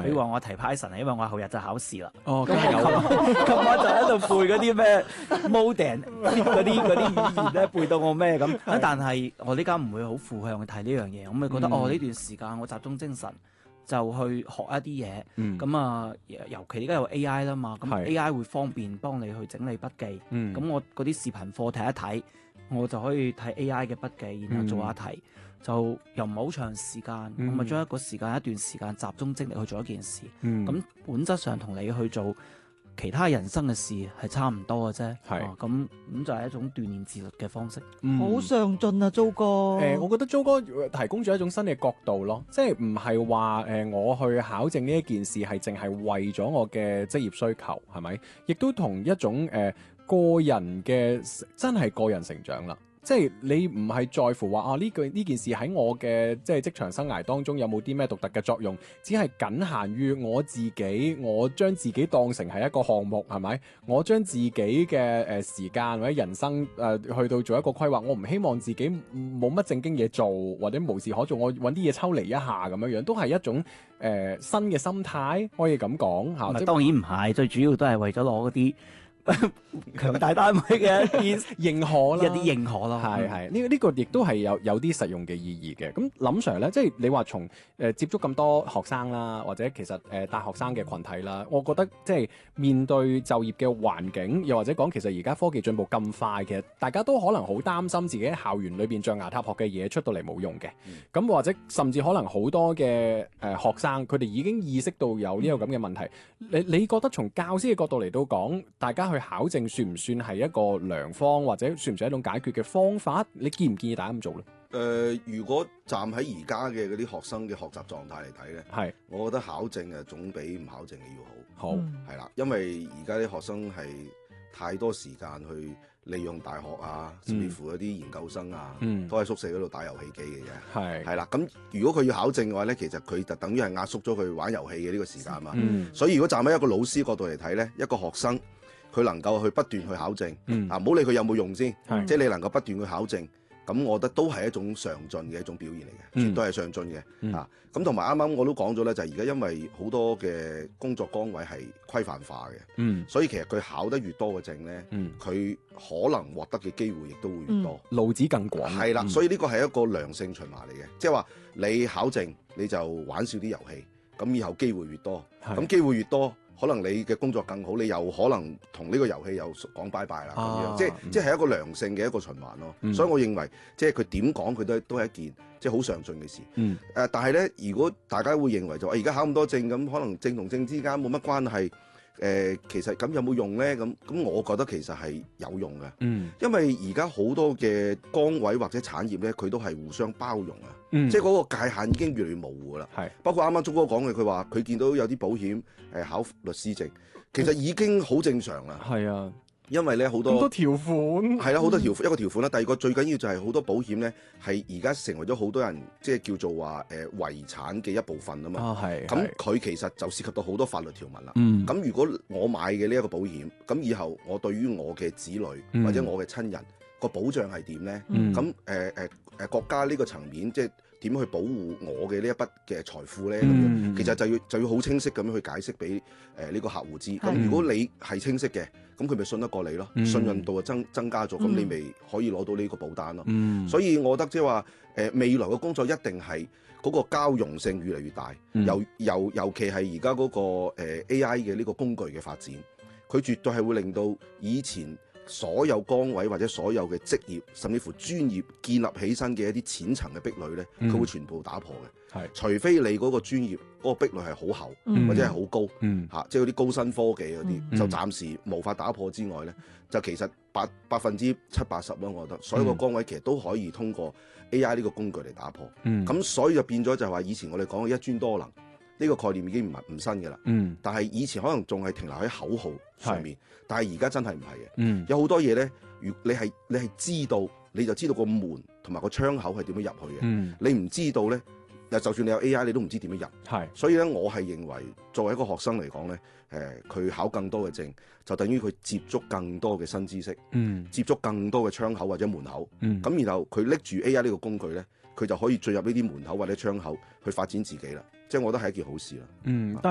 比如話我提 Python，因為我後日就考試啦。 哦， 咁咁有咁我就喺度背嗰啲咩 modern 嗰啲語言咧，背到我咩咁。但係我呢家唔會好負向去睇呢樣嘢，我咪覺得呢段時間我集中精神就去學一啲嘢。咁啊，尤其而家有 AI 啦嘛，咁 AI 會方便幫你去整理筆記。咁我嗰啲視頻課睇一睇，我就可以睇 AI 嘅筆記，然後做下題。就又唔係好長時間，我咪將一段時間集中精力去做一件事。咁本質上同你去做其他人生嘅事係差唔多嘅啫。咁就係一種鍛鍊自律嘅方式。 好上進啊，租哥。 我覺得租哥提供咗一種新嘅角度咯，即係唔係話我去考證呢一件事係淨係為咗我嘅職業需求，係咪？亦都同一種個人嘅真係個人成長啦。即係你唔係在乎話呢件事喺我嘅即係職場生涯當中有冇啲咩獨特嘅作用，只係僅限於我自己，我將自己當成係一個項目，係咪？我將自己嘅時間或者人生去到做一個規劃，我唔希望自己冇乜正經嘢做或者無事可做，我揾啲嘢抽離一下咁樣樣，都係一種新嘅心態，可以咁講嚇。 當然唔係，最主要都係為咗攞嗰啲強大單位嘅一啲認可啦， 一啲認可咯。 係呢個亦都係有啲實用嘅意義嘅。咁林 Sir 咧，即係你話從接觸咁多學生啦，或者其實大學生嘅群體啦，我覺得即係面對就業嘅環境，又或者講其實而家科技進步咁快，其實大家都可能好擔心自己喺校園裏邊象牙塔學嘅嘢出到嚟冇用嘅。咁或者甚至可能好多嘅學生，佢哋已經意識到有呢個咁嘅問題。你覺得從教師嘅角度嚟到講，大家去考證算唔算係一個良方，或者算唔算一種解決嘅方法？你建唔建議大家咁做咧？ 如果站喺而家嘅嗰啲學生嘅學習狀態嚟睇咧，我覺得考證總比唔考證嘅要好。係啦，因為而家啲學生係太多時間去利用大學啊，甚至乎一啲研究生啊，都喺宿舍嗰度打遊戲機嘅啫。係啦，咁如果佢要考證嘅話咧，其實佢就等於係壓縮咗佢玩遊戲嘅呢個時間嘛。所以如果站喺一個老師角度嚟睇咧，一個學生佢能夠去不斷去考證，唔好理佢有冇用先，即係你能夠不斷去考證，咁我覺得都係一種上進嘅一種表現嚟嘅，絕對係上進嘅。咁同埋啱啱我都講咗咧，就係而家因為好多嘅工作崗位係規範化嘅，所以其實佢考得越多嘅證咧，佢可能獲得嘅機會亦都會越多， 路子更廣。 係啦，所以呢個係一個良性循環嚟嘅，即係話你考證你就玩少啲遊戲，咁以後機會越多，咁機會越多，可能你嘅工作更好，你又可能同呢個遊戲又講拜拜啦，咁樣即係一個良性嘅一個循環咯。所以我認為即係佢點講佢都係一件即係好上進嘅事。但係咧，如果大家會認為就而家考咁多證，咁可能證同證之間冇乜關係。其實咁有冇用咧？咁我覺得其實係有用嘅。因為而家好多嘅崗位或者產業咧，佢都係互相包容啊。即係嗰個界限已經越嚟越模糊啦。包括啱啱鍾哥講嘅，佢話佢見到有啲保險考律師證，其實已經好正常啦。 係啊。 因為咧好多條款係啦，好多條款一個條款啦。第二個最緊要就係好多保險咧，係而家成為咗好多人即係叫做話遺產嘅一部分啊嘛。咁佢其實就涉及到好多法律條文啦。咁如果我買嘅呢一個保險，咁以後我對於我嘅子女或者我嘅親人個保障係點咧？咁國家呢個層面即係點去保護我嘅呢一筆嘅財富咧？咁樣其實就要好清晰咁樣去解釋俾呢個客戶知。咁如果你係清晰嘅，咁佢咪信得過你咯？信任度就增加咗，咁你咪可以攞到呢個保單咯。所以我覺得即係話未來嘅工作一定係嗰個交融性越嚟越大。尤其係而家嗰個AI 嘅呢個工具嘅發展，佢絕對係會令到以前所有崗位或者所有嘅職業，甚至乎專業建立起身嘅一啲淺層嘅壁壘咧，佢會全部打破嘅。除非你嗰個專業嗰個壁壘係好厚或者係好高，即係嗰啲高新科技嗰啲，就暫時無法打破之外咧，就其實70%-80%啦，我覺得所有個崗位其實都可以通過 AI 呢個工具嚟打破。咁所以就變咗就係話，以前我哋講嘅一專多能。呢個概念已經唔新嘅啦，但係以前可能仲係停留喺口號上面，但係而家真係唔係嘅。有好多嘢咧，你係知道，你就知道個門同埋個窗口係點樣入去嘅。你唔知道咧，就算你有 AI，你都唔知點樣入。所以咧，我係認為作為一個學生嚟講咧，佢考更多嘅證，就等於佢接觸更多嘅新知識，接觸更多嘅窗口或者門口。咁然後佢拎住 AI 呢個工具咧，佢就可以進入呢啲門口或者窗口去發展自己啦。即係我覺得係一件好事啦。